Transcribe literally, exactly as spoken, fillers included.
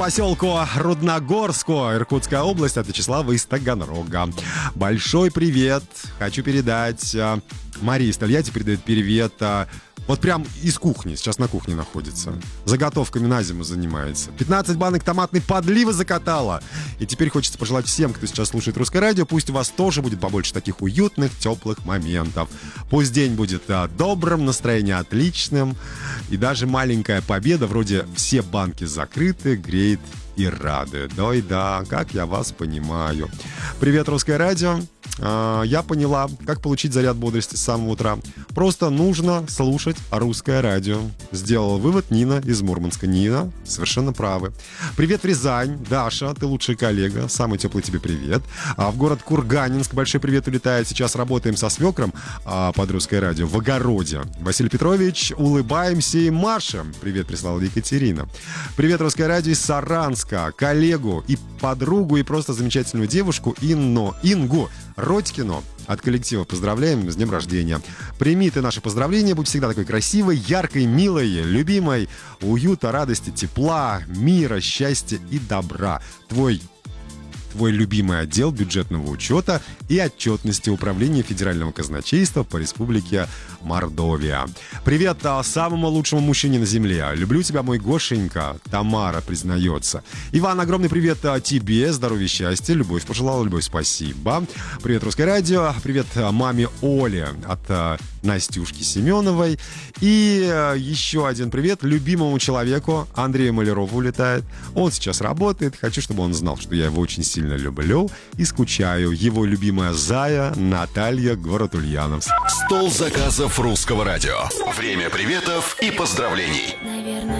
поселку Рудногорску, Иркутская область, от Вячеслава из Таганрога. Большой привет хочу передать. Мария из Тольятти передает привет. Вот прям из кухни, сейчас на кухне находится. Заготовками на зиму занимается. пятнадцать банок томатной подливы закатала. И теперь хочется пожелать всем, кто сейчас слушает Русское радио, пусть у вас тоже будет побольше таких уютных, теплых моментов. Пусть день будет а, добрым, настроение отличным. И даже маленькая победа, вроде «все банки закрыты», греет и радует. Да и да, как я вас понимаю. Привет, Русское радио. Я поняла, как получить заряд бодрости с самого утра. Просто нужно слушать Русское радио. Сделала вывод Нина из Мурманска. Нина, совершенно правы. Привет, Рязань. Даша, ты лучший коллега. Самый теплый тебе привет. А в город Курганинск большой привет улетает. Сейчас работаем со свекром а, под Русское радио в огороде. Василий Петрович, улыбаемся и машем. Привет, прислала Екатерина. Привет, Русское радио из Саранска. Коллегу и подругу, и просто замечательную девушку Инну, Ингу Родькину от коллектива поздравляем с днем рождения. Прими ты наши поздравления, будь всегда такой красивой, яркой, милой, любимой, уюта, радости, тепла, мира, счастья и добра. Твой Твой любимый отдел бюджетного учета и отчетности Управления Федерального казначейства по Республике Мордовия. Привет самому лучшему мужчине на земле. Люблю тебя, мой Гошенька. Тамара признается. Иван, огромный привет тебе. Здоровья, счастья. Любовь пожелала. Любовь, спасибо. Привет, Русское радио. Привет маме Оле от Настюшки Семеновой. И еще один привет любимому человеку Андрею Малярову улетает. Он сейчас работает. Хочу, чтобы он знал, что я его очень сильно люблю и скучаю. Его любимая Зая Наталья, город Ульяновск. Стол заказов Русского радио. Время приветов и поздравлений. Наверное,